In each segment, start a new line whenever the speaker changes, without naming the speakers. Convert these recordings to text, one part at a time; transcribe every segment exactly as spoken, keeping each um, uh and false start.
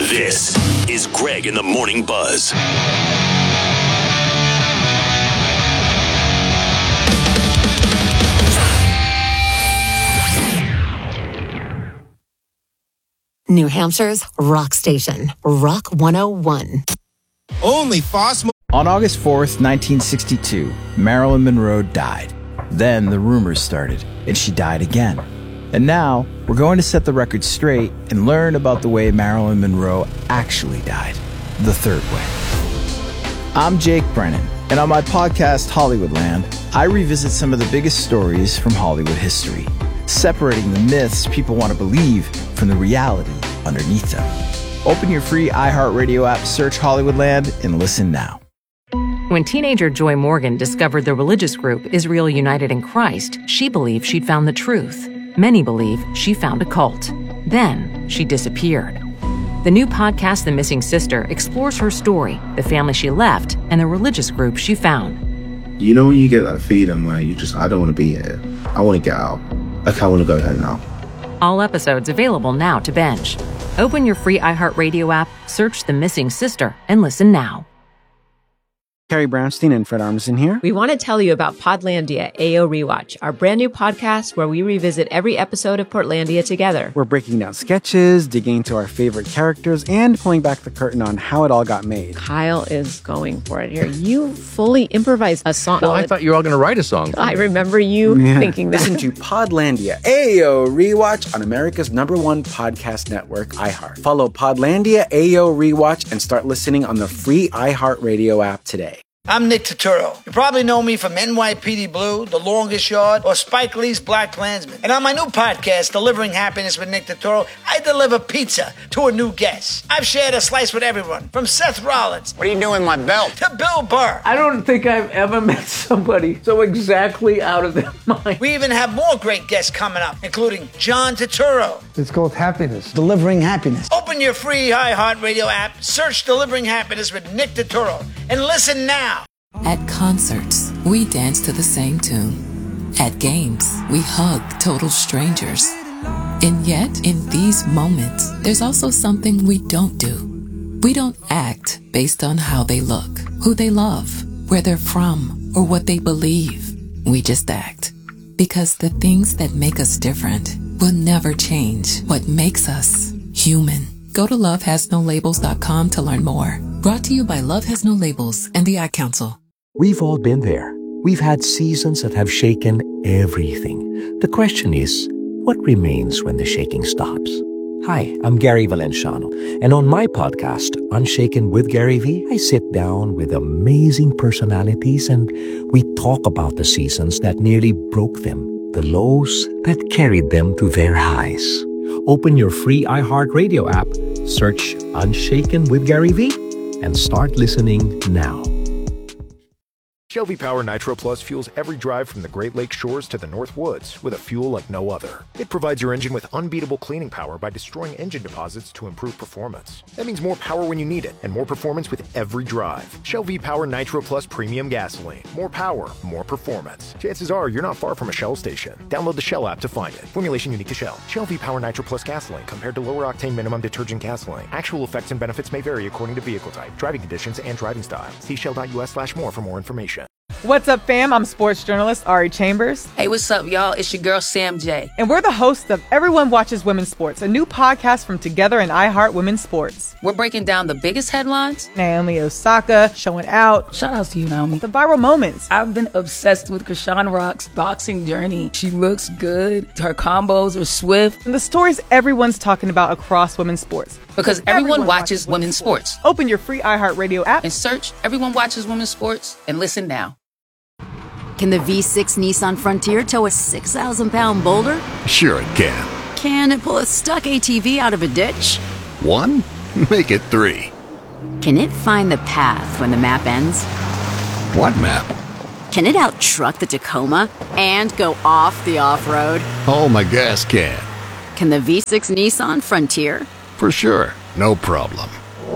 This is Greg in the Morning Buzz.
New Hampshire's rock station, Rock one oh one.
Only Foss.
On August fourth, nineteen sixty-two, Marilyn Monroe died. Then the rumors started, and she died again. And now, we're going to set the record straight and learn about the way Marilyn Monroe actually died. The third way. I'm Jake Brennan, and on my podcast, Hollywoodland, I revisit some of the biggest stories from Hollywood history, separating the myths people want to believe from the reality underneath them. Open your free iHeartRadio app, search Hollywoodland, and listen now.
When teenager Joy Morgan discovered the religious group Israel United in Christ, she believed she'd found the truth. Many believe she found a cult. Then she disappeared. The new podcast, The Missing Sister, explores her story, the family she left, and the religious group she found.
You know when you get that feeling where you just, I don't want to be here. I want to get out. Like, I want to go home now.
All episodes available now to binge. Open your free iHeartRadio app, search The Missing Sister, and listen now.
Carrie Brownstein and Fred Armisen here.
We want to tell you about Podlandia A O Rewatch, our brand new podcast where we revisit every episode of Portlandia together.
We're breaking down sketches, digging into our favorite characters, and pulling back the curtain on how it all got made.
Kyle is going for it here. You fully improvised a song.
Well, I thought you were all going to write a song.
I remember you
yeah.
thinking that.
Listen to Podlandia A O Rewatch on America's number one podcast network, iHeart. Follow Podlandia A O Rewatch and start listening on the free iHeartRadio app today.
I'm Nick Turturro. You probably know me from N Y P D Blue, The Longest Yard, or Spike Lee's Black Klansman. And on my new podcast, Delivering Happiness with Nick Turturro, I deliver pizza to a new guest. I've shared a slice with everyone, from Seth Rollins.
What are you doing with my belt?
To Bill Burr.
I don't think I've ever met somebody so exactly out of their mind.
We even have more great guests coming up, including John Turturro.
It's called Happiness. Delivering Happiness.
Open your free iHeartRadio app, search Delivering Happiness with Nick Turturro, and listen now.
At concerts, we dance to the same tune. At games, we hug total strangers. And yet, in these moments, there's also something we don't do. We don't act based on how they look, who they love, where they're from, or what they believe. We just act. Because the things that make us different will never change what makes us human. Go to love has no labels dot com to learn more. Brought to you by Love Has No Labels and the Ad Council.
We've all been there. We've had seasons that have shaken everything. The question is, what remains when the shaking stops? Hi, I'm Gary Valenciano, and on my podcast, Unshaken with Gary V, I sit down with amazing personalities and we talk about the seasons that nearly broke them, the lows that carried them to their highs. Open your free iHeartRadio app, search Unshaken with Gary V, and start listening now.
Shell V-Power Nitro Plus fuels every drive from the Great Lakes shores to the North Woods with a fuel like no other. It provides your engine with unbeatable cleaning power by destroying engine deposits to improve performance. That means more power when you need it and more performance with every drive. Shell V-Power Nitro Plus Premium Gasoline. More power, more performance. Chances are you're not far from a Shell station. Download the Shell app to find it. Formulation unique to Shell. Shell V-Power Nitro Plus Gasoline compared to lower octane minimum detergent gasoline. Actual effects and benefits may vary according to vehicle type, driving conditions, and driving style. See shell.us slash more for more information.
What's up, fam? I'm sports journalist Ari Chambers.
Hey, what's up, y'all? It's your girl, Sam J.
And we're the hosts of Everyone Watches Women's Sports, a new podcast from Together and iHeart Women's Sports.
We're breaking down the biggest headlines.
Naomi Osaka showing out.
Shout out to you, Naomi.
The viral moments.
I've been obsessed with Krishan Rock's boxing journey. She looks good. Her combos are swift.
And the stories everyone's talking about across women's sports.
Because everyone, everyone watches, watches women's sports. sports.
Open your free iHeartRadio app
and search Everyone Watches Women's Sports and listen now.
Can the V six Nissan Frontier tow a six thousand pound boulder?
Sure it can.
Can it pull a stuck A T V out of a ditch?
One? Make it three.
Can it find the path when the map ends?
What map?
Can it out-truck the Tacoma and go off the off-road?
Oh, my gas can.
Can the V six Nissan Frontier?
For sure. No problem.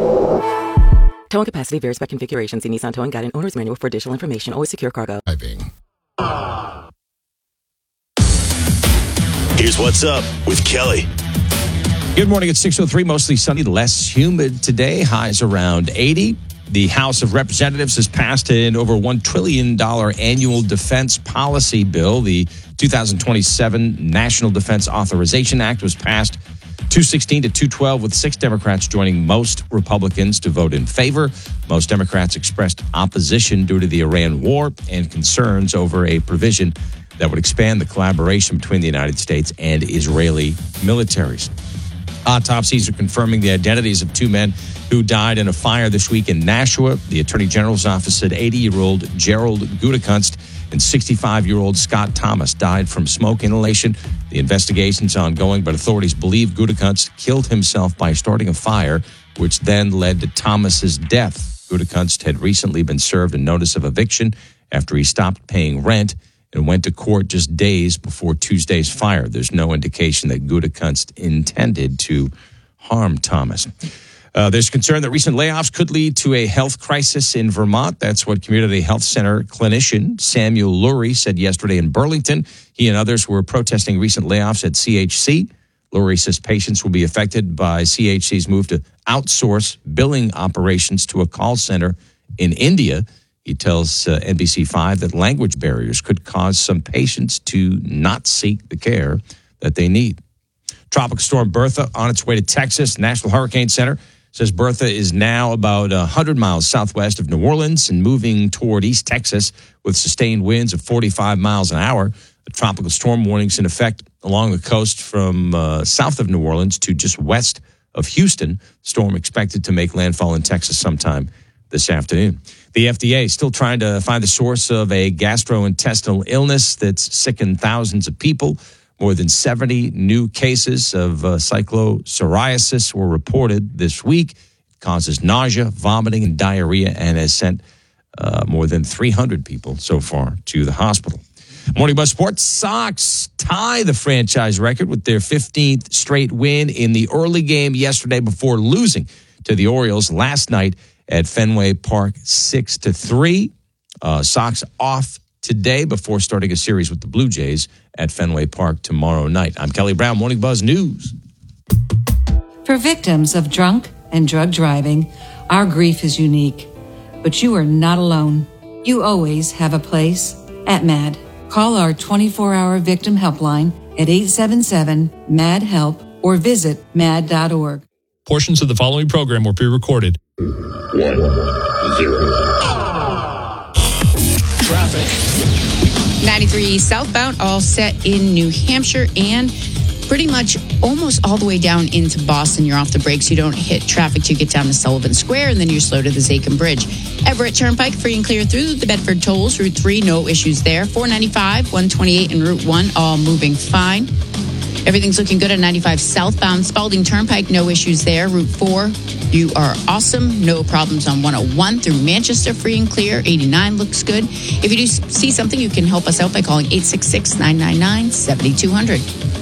Towing capacity varies by configuration. See Nissan Towing Guide and Owner's Manual for additional information. Always secure cargo.
Driving.
Here's what's up with Kelly.
Good morning. It's six oh three, mostly sunny, less humid today. Highs around eighty. The House of Representatives has passed an over one trillion dollars annual defense policy bill. The two thousand twenty-seven National Defense Authorization Act was passed two sixteen to two twelve, with six Democrats joining most Republicans to vote in favor. Most Democrats expressed opposition due to the Iran war and concerns over a provision that would expand the collaboration between the United States and Israeli militaries. Autopsies are confirming the identities of two men who died in a fire this week in Nashua. The Attorney General's office said eighty-year-old Gerald Gutekunst and sixty-five-year-old Scott Thomas died from smoke inhalation. The investigation's ongoing, but authorities believe Gutekunst killed himself by starting a fire, which then led to Thomas's death. Gutekunst had recently been served a notice of eviction after he stopped paying rent and went to court just days before Tuesday's fire. There's no indication that Gutekunst intended to harm Thomas. Uh, there's concern that recent layoffs could lead to a health crisis in Vermont. That's what Community Health Center clinician Samuel Lurie said yesterday in Burlington. He and others were protesting recent layoffs at C H C. Lurie says patients will be affected by C H C's move to outsource billing operations to a call center in India. He tells uh, N B C five that language barriers could cause some patients to not seek the care that they need. Tropical storm Bertha on its way to Texas. National Hurricane Center says Bertha is now about one hundred miles southwest of New Orleans and moving toward East Texas with sustained winds of forty-five miles an hour. The tropical storm warnings in effect along the coast from uh, south of New Orleans to just west of Houston. Storm expected to make landfall in Texas sometime this afternoon. The F D A is still trying to find the source of a gastrointestinal illness that's sickened thousands of people. More than seventy new cases of uh, cyclopsoriasis were reported this week. It causes nausea, vomiting, and diarrhea, and has sent uh, more than three hundred people so far to the hospital. Morning Buzz Sports. Sox tie the franchise record with their fifteenth straight win in the early game yesterday before losing to the Orioles last night at Fenway Park, six to three. Uh, Sox off today before starting a series with the Blue Jays at Fenway Park tomorrow night. I'm Kelly Brown, Morning Buzz News.
For victims of drunk and drug driving, our grief is unique. But you are not alone. You always have a place at MAD. Call our twenty-four hour victim helpline at eight seven seven, M A D, HELP or visit mad dot org.
Portions of the following program were pre-recorded.
One, zero.
Traffic.
ninety-three southbound, all set in New Hampshire and pretty much almost all the way down into Boston. You're off the brakes. You don't hit traffic till you get down to Sullivan Square, and then you're slow to the Zakin Bridge. Everett Turnpike, free and clear through the Bedford tolls. Route three, no issues there. four ninety-five, one twenty-eight, and Route one, all moving fine. Everything's looking good on ninety-five southbound. Spalding Turnpike, no issues there. Route four, you are awesome. No problems on one oh one through Manchester, free and clear. eighty-nine looks good. If you do see something, you can help us out by calling eight six six, nine nine nine, seven two zero zero.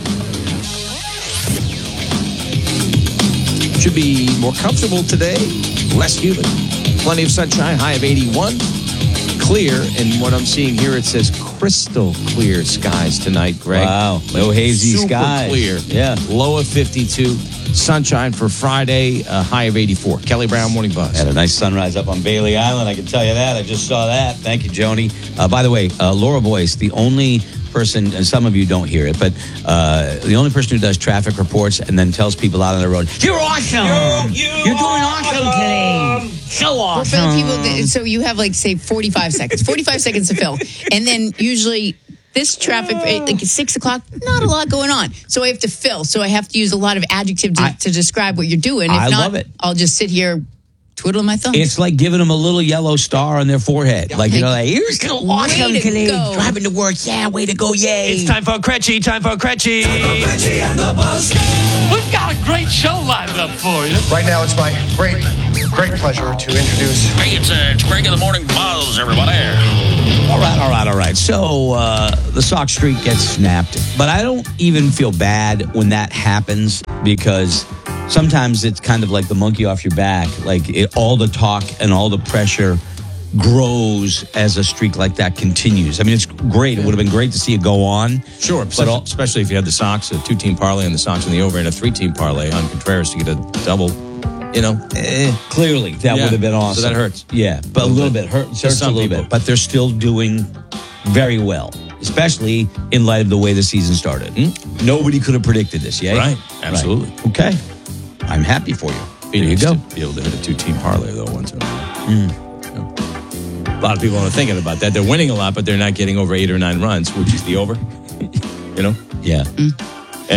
Should be more comfortable today, less humid. Plenty of sunshine, high of eighty-one. Clear, and what I'm seeing here, it says crystal clear skies tonight, Greg.
Wow, no hazy
Super
skies.
clear.
Yeah.
Low of fifty-two. Sunshine for Friday, a high of eighty-four. Kelly Brown, Morning Buzz.
Had a nice sunrise up on Bailey Island, I can tell you that. I just saw that. Thank you, Joni. Uh, by the way, uh, Laura Boyce, the only person, and some of you don't hear it, but uh, the only person who does traffic reports and then tells people out on the road, you're awesome. You're, you You're doing awesome today. So awesome.
Well, for the people, that, so you have like, say, forty-five seconds. forty-five seconds to fill. And then usually this traffic, like at six o'clock, not a lot going on. So I have to fill. So I have to use a lot of adjectives to, I, to describe what you're doing. If
I
not,
love it.
I'll just sit here twiddling my thumbs.
It's like giving them a little yellow star on their forehead. Like, you know, like, you're so awesome
to
today.
go.
Driving to work. Yeah, way to go, yay.
It's time for Cretchy, time for Cretchy.
Cretchy and the Buzz.
We've got a great show lined up for you.
Right now, it's my great, great pleasure to introduce...
Hey, it's, uh, it's Greg in the Morning Buzz, everybody.
All right, all right, all right. So uh, the Sox streak gets snapped, but I don't even feel bad when that happens because sometimes it's kind of like the monkey off your back. Like it, all the talk and all the pressure grows as a streak like that continues. I mean, it's great. It would have been great to see it go on.
Sure, but all, especially if you had the Sox, a two-team parlay and the Sox in the over, and a three-team parlay on Contreras to get a double. You know, eh.
Clearly that
Yeah.
would have been awesome.
So that hurts.
Yeah, but a little bit hurt. Hurts
some
a little
people.
bit, but they're still doing very well, especially in light of the way the season started. Hmm? Nobody could have predicted this, yeah?
Right, absolutely.
Right. Okay, I'm happy for you.
Be
There you
nice
go.
to be able to hit a two-team parlay, though, once in a while.
Mm.
A lot of people aren't thinking about that. They're winning a lot, but they're not getting over eight or nine runs, which is the over. You know?
Yeah.
Mm.